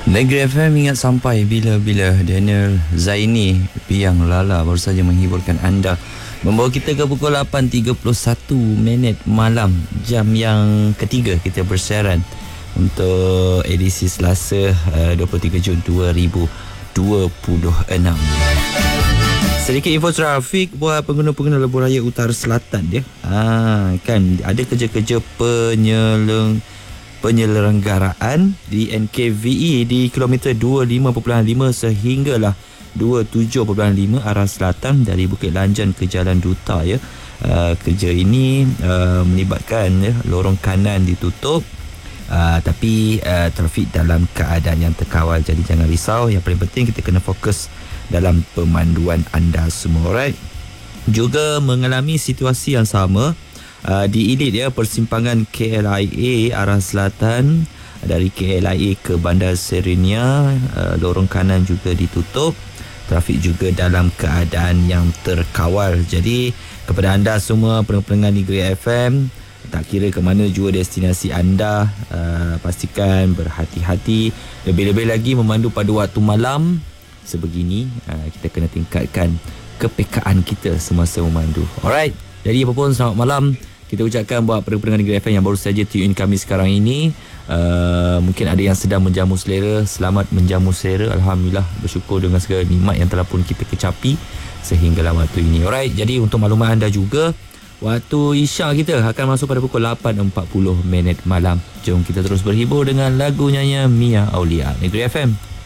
Negeri FM ingat sampai bila-bila. Daniel Zaini, Piang Lala baru saja menghiburkan anda, membawa kita ke pukul 8.31 malam, jam yang ketiga kita bersiaran untuk edisi Selasa 23 Jun 2026. Sedikit info trafik buat pengguna-pengguna Lebuh Raya Utara Selatan dia. Kan ada kerja-kerja penyelenggaraan di NKVE di kilometer 25.5 sehinggalah 27.5 arah selatan dari Bukit Lanjan ke Jalan Duta ya. Kerja ini melibatkan lorong kanan ditutup, tapi trafik dalam keadaan yang terkawal, jadi jangan risau. Yang paling penting kita kena fokus dalam pemanduan anda semua, alright. Juga mengalami situasi yang sama di Ilit ya, persimpangan KLIA arah selatan dari KLIA ke Bandar Serenia, lorong kanan juga ditutup, trafik juga dalam keadaan yang terkawal. Jadi kepada anda semua pendengar Negeri FM, tak kira ke mana jua destinasi anda, pastikan berhati-hati, lebih-lebih lagi memandu pada waktu malam sebegini. Kita kena tingkatkan kepekaan kita semasa memandu, alright. Jadi apa pun, selamat malam kita ucapkan buat pendengar Negeri FM yang baru saja tune in kami sekarang ini. Mungkin ada yang sedang menjamu selera, selamat menjamu selera. Alhamdulillah, bersyukur dengan segala nikmat yang telah pun kita kecapi sehinggalah waktu ini, alright. Jadi untuk maklumat anda juga, waktu Isya kita akan masuk pada pukul 8.40 malam. Jom kita terus berhibur dengan lagu nyanyian Mia Aulia. Negeri FM,